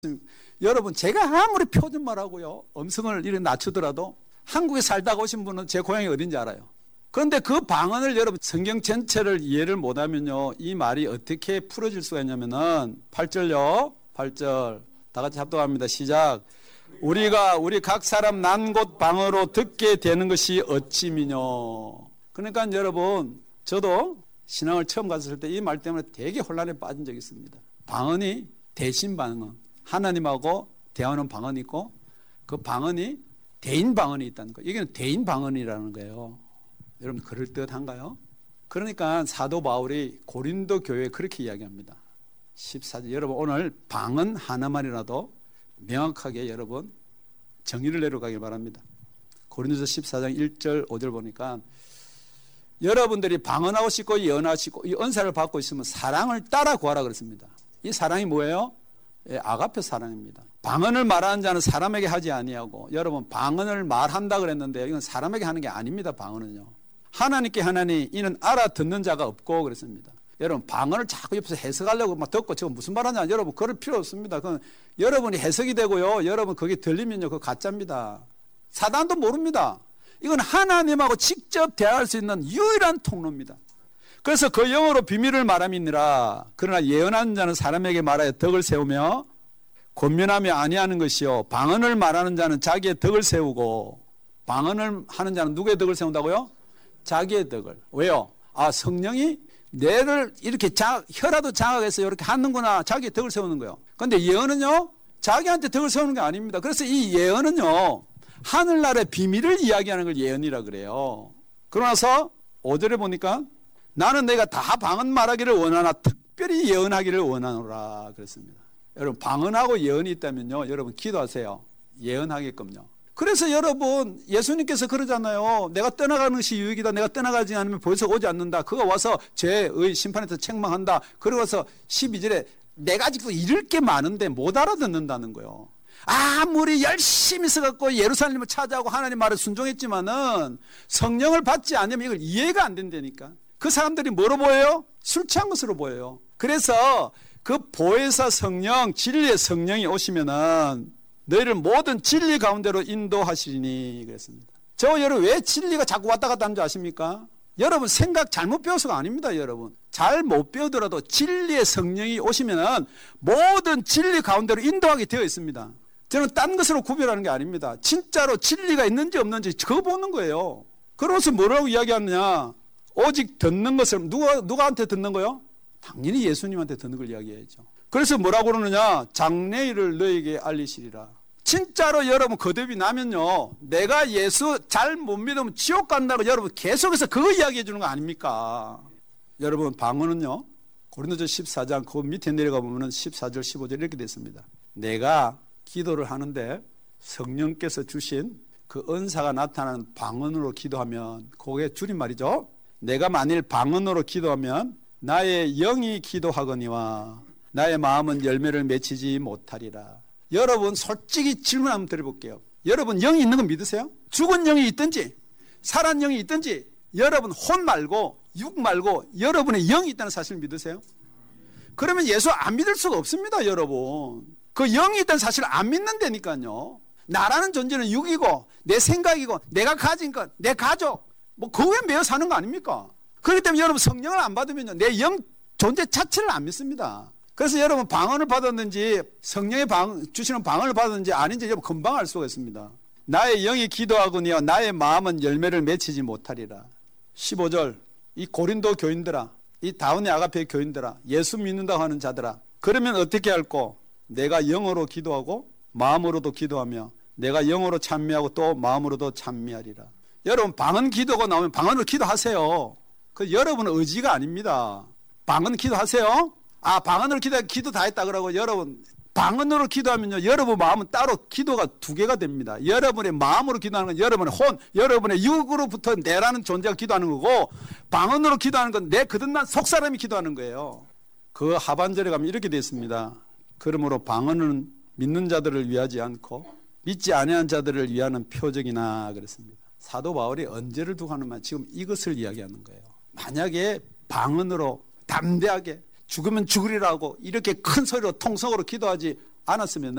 여러분, 제가 아무리 표준말하고요, 음성을 이렇게 낮추더라도 한국에 살다가 오신 분은 제 고향이 어딘지 알아요. 그런데 그 방언을 여러분 성경 전체를 이해를 못하면요, 이 말이 어떻게 풀어질 수가 있냐면은 8절요. 8절 다 같이 합독합니다. 시작. 우리 각 사람 난 곳 방언으로 듣게 되는 것이 어찌미뇨. 그러니까 여러분, 저도 신앙을 처음 갔을 때 이 말 때문에 되게 혼란에 빠진 적이 있습니다. 방언이 대신 방언, 하나님하고 대하는 방언이 있고 그 방언이 대인 방언이 있다는 거예요. 이게 대인 방언이라는 거예요. 여러분, 그럴듯한가요? 그러니까 사도 바울이 고린도 교회에 그렇게 이야기합니다. 14절. 여러분, 오늘 방언 하나만이라도 명확하게 여러분 정의를 내려가길 바랍니다. 고린도서 14장 1절 5절 보니까 여러분들이 방언하고 싶고 예언하시고 이 은사를 받고 있으면 사랑을 따라 구하라 그랬습니다. 이 사랑이 뭐예요? 아가페 사랑입니다. 방언을 말하는 자는 사람에게 하지 아니하고, 여러분 방언을 말한다 그랬는데 이건 사람에게 하는 게 아닙니다. 방언은요, 하나님께 하나니 이는 알아듣는 자가 없고 그랬습니다. 여러분, 방언을 자꾸 옆에서 해석하려고 막 듣고 저거 무슨 말하냐, 여러분 그럴 필요 없습니다. 그건 여러분이 해석이 되고요, 여러분 그게 들리면요, 그거 가짜입니다. 사단도 모릅니다. 이건 하나님하고 직접 대화할 수 있는 유일한 통로입니다. 그래서 그 영어로 비밀을 말함이니라. 그러나 예언하는 자는 사람에게 말하여 덕을 세우며 권면하며 아니하는 것이요, 방언을 말하는 자는 자기의 덕을 세우고, 방언을 하는 자는 누구의 덕을 세운다고요? 자기의 덕을. 왜요? 아, 성령이 뇌를 이렇게 혀라도 장악해서 이렇게 하는구나, 자기의 덕을 세우는 거예요. 그런데 예언은요, 자기한테 덕을 세우는 게 아닙니다. 그래서 이 예언은요, 하늘나라의 비밀을 이야기하는 걸 예언이라 그래요. 그러나서 5절에 보니까 나는 내가 다 방언 말하기를 원하나 특별히 예언하기를 원하노라 그랬습니다. 여러분, 방언하고 예언이 있다면요, 여러분 기도하세요. 예언하게끔요. 그래서 여러분, 예수님께서 그러잖아요. 내가 떠나가는 것이 유익이다. 내가 떠나가지 않으면 벌써 오지 않는다. 그가 와서 죄의 심판에서 책망한다. 그러고서 12절에 내가 아직도 잃을 게 많은데 못 알아듣는다는 거예요. 아무리 열심히 써갖고 예루살렘을 찾아오고 하나님 말에 순종했지만은 성령을 받지 않으면 이걸 이해가 안 된다니까. 그 사람들이 뭐로 보여요? 술 취한 것으로 보여요. 그래서 그 보혜사 성령, 진리의 성령이 오시면은 너희를 모든 진리 가운데로 인도하시리니 그랬습니다. 여러분, 왜 진리가 자꾸 왔다 갔다 하는 줄 아십니까? 여러분, 생각 잘못 배워서가 아닙니다. 여러분, 잘 못 배우더라도 진리의 성령이 오시면은 모든 진리 가운데로 인도하게 되어 있습니다. 저는 딴 것으로 구별하는 게 아닙니다. 진짜로 진리가 있는지 없는지 그거 보는 거예요. 그러면서 뭐라고 이야기하느냐? 오직 듣는 것을, 누구한테 듣는 거요? 당연히 예수님한테 듣는 걸 이야기해야죠. 그래서 뭐라고 그러느냐? 장래일을 너에게 알리시리라. 진짜로 여러분 거듭이 나면요, 내가 예수 잘 못 믿으면 지옥 간다고 여러분 계속해서 그거 이야기해 주는 거 아닙니까? 여러분, 방언은요, 고린도서 14장 그 밑에 내려가 보면은 14절 15절 이렇게 됐습니다. 내가 기도를 하는데 성령께서 주신 그 은사가 나타나는 방언으로 기도하면, 그게 줄임말이죠. 내가 만일 방언으로 기도하면 나의 영이 기도하거니와 나의 마음은 열매를 맺히지 못하리라. 여러분, 솔직히 질문 한번 드려볼게요. 여러분, 영이 있는 거 믿으세요? 죽은 영이 있든지 살아난 영이 있든지, 여러분 혼 말고 육 말고 여러분의 영이 있다는 사실을 믿으세요? 그러면 예수 안 믿을 수가 없습니다. 여러분, 그 영이 있다는 사실을 안 믿는다니까요. 나라는 존재는 육이고 내 생각이고 내가 가진 것, 내 가족, 뭐 그거에 매여 사는 거 아닙니까? 그렇기 때문에 여러분, 성령을 안 받으면요, 내 영 존재 자체를 안 믿습니다. 그래서 여러분, 방언을 받았는지 성령의 주시는 방언을 받았는지 아닌지 여러분 금방 알 수가 있습니다. 나의 영이 기도하거니와 나의 마음은 열매를 맺히지 못하리라. 15절, 이 고린도 교인들아, 이 다운의 아가페 교인들아, 예수 믿는다고 하는 자들아, 그러면 어떻게 할꼬? 내가 영어로 기도하고 마음으로도 기도하며 내가 영어로 찬미하고 또 마음으로도 찬미하리라. 여러분, 방언 기도가 나오면 방언으로 기도하세요. 그 여러분은 의지가 아닙니다. 방언 기도하세요. 아, 방언으로 기도 다 했다 그러고, 여러분 방언으로 기도하면요, 여러분 마음은 따로 기도가 두 개가 됩니다. 여러분의 마음으로 기도하는 건 여러분의 혼, 여러분의 육으로부터 내라는 존재가 기도하는 거고, 방언으로 기도하는 건 내 거듭난 속사람이 기도하는 거예요. 그 하반절에 가면 이렇게 되어 있습니다. 그러므로 방언은 믿는 자들을 위하지 않고 믿지 아니한 자들을 위하는 표적이나 그랬습니다. 사도 바울이 언제를 두고 하는 말, 지금 이것을 이야기하는 거예요. 만약에 방언으로 담대하게 죽으면 죽으리라고 이렇게 큰 소리로 통성으로 기도하지 않았으면